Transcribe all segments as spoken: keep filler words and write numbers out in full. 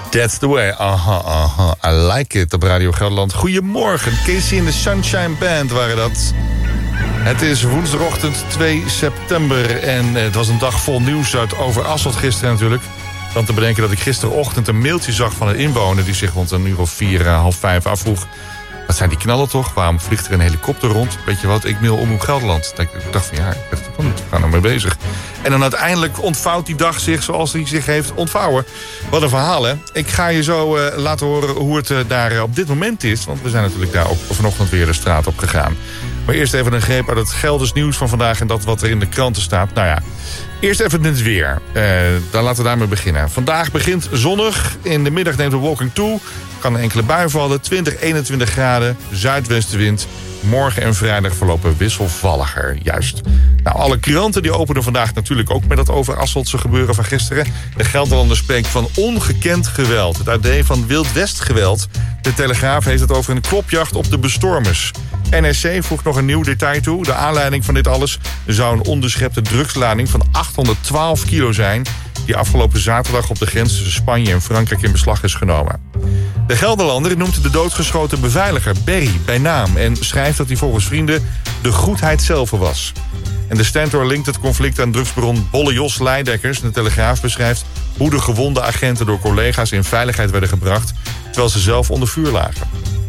That's the way. Aha, aha. I like it op Radio Gelderland. Goedemorgen. Casey in de Sunshine Band waren dat. Het is woensdagochtend twee september en het was een dag vol nieuws uit Overasselt gisteren natuurlijk. Dan te bedenken dat ik gisterochtend een mailtje zag van een inwoner die zich rond een uur of vier, half vijf afvroeg. Wat zijn die knallen toch? Waarom vliegt er een helikopter rond? Weet je wat, ik mail Omroep Gelderland. Ik dacht van ja, ik weet het wel niet. We gaan er mee bezig. En dan uiteindelijk ontvouwt die dag zich zoals hij zich heeft ontvouwen. Wat een verhaal, hè? Ik ga je zo uh, laten horen hoe het uh, daar uh, op dit moment is. Want we zijn natuurlijk daar ook vanochtend weer de straat op gegaan. Maar eerst even een greep uit het Gelders nieuws van vandaag en dat wat er in de kranten staat. Nou ja, eerst even het weer. Uh, dan laten we daarmee beginnen. Vandaag begint zonnig. In de middag neemt de wolking toe. Kan een enkele bui vallen. twintig, eenentwintig graden. Zuidwestenwind. Morgen en vrijdag verlopen wisselvalliger. Juist. Nou, alle kranten die openen vandaag natuurlijk ook met dat Overasseltse gebeuren van gisteren. De Gelderlander spreekt van ongekend geweld. Het A D van Wild West geweld. De Telegraaf heeft het over een klopjacht op de bestormers. N R C voegt nog een nieuw detail toe. De aanleiding van dit alles zou een onderschepte drugslading van achthonderdtwaalf kilo zijn, die afgelopen zaterdag op de grens tussen Spanje en Frankrijk in beslag is genomen. De Gelderlander noemt de doodgeschoten beveiliger Berry bij naam en schrijft dat hij volgens vrienden de goedheid zelf was. En de Stentor linkt het conflict aan drugsbaron Bolle Jos Leidekkers. De Telegraaf beschrijft hoe de gewonde agenten door collega's in veiligheid werden gebracht, terwijl ze zelf onder vuur lagen.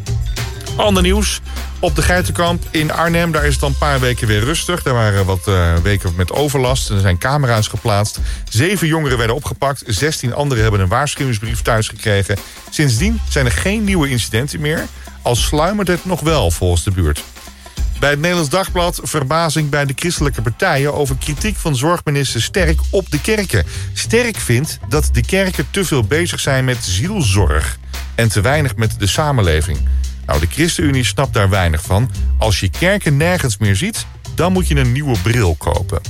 Ander nieuws. Op de Geitenkamp in Arnhem, daar is het al een paar weken weer rustig. Daar waren wat uh, weken met overlast. Er zijn camera's geplaatst. Zeven jongeren werden opgepakt. Zestien anderen hebben een waarschuwingsbrief thuis gekregen. Sindsdien zijn er geen nieuwe incidenten meer. Al sluimert het nog wel volgens de buurt. Bij het Nederlands Dagblad verbazing bij de christelijke partijen over kritiek van zorgminister Sterk op de kerken. Sterk vindt dat de kerken te veel bezig zijn met zielzorg en te weinig met de samenleving. Nou, de ChristenUnie snapt daar weinig van. Als je kerken nergens meer ziet, dan moet je een nieuwe bril kopen.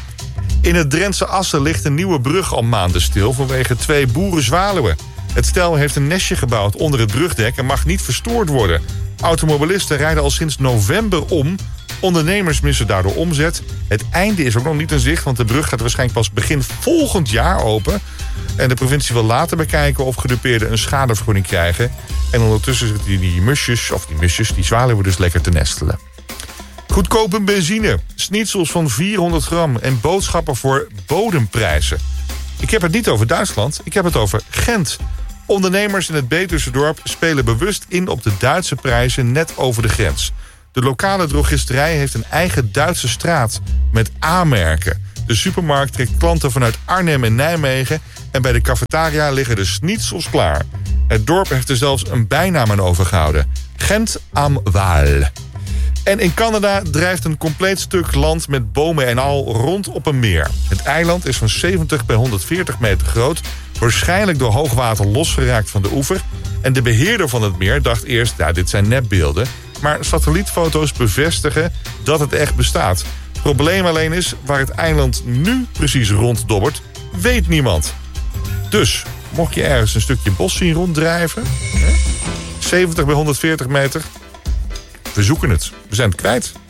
In het Drentse Assen ligt een nieuwe brug al maanden stil vanwege twee boerenzwaluwen. Het stel heeft een nestje gebouwd onder het brugdek en mag niet verstoord worden. Automobilisten rijden al sinds november om. Ondernemers missen daardoor omzet. Het einde is ook nog niet in zicht, want de brug gaat waarschijnlijk pas begin volgend jaar open. En de provincie wil later bekijken of gedupeerden een schadevergoeding krijgen. En ondertussen zitten die, die musjes, of die musjes, die zwaluwen dus lekker te nestelen. Goedkope benzine, schnitzels van vierhonderd gram en boodschappen voor bodemprijzen. Ik heb het niet over Duitsland, ik heb het over Gent. Ondernemers in het Betuwse dorp spelen bewust in op de Duitse prijzen net over de grens. De lokale drogisterij heeft een eigen Duitse straat met A-merken. De supermarkt trekt klanten vanuit Arnhem en Nijmegen en bij de cafetaria liggen de schnitzels klaar. Het dorp heeft er zelfs een bijnaam aan overgehouden. Gent am Waal. En in Canada drijft een compleet stuk land met bomen en al rond op een meer. Het eiland is van zeventig bij honderdveertig meter groot, waarschijnlijk door hoogwater losgeraakt van de oever. En de beheerder van het meer dacht eerst, ja, dit zijn nepbeelden. Maar satellietfoto's bevestigen dat het echt bestaat. Het probleem alleen is, waar het eiland nu precies ronddobbert, weet niemand. Dus, mocht je ergens een stukje bos zien ronddrijven, hè, zeventig bij honderdveertig meter, we zoeken het. We zijn het kwijt.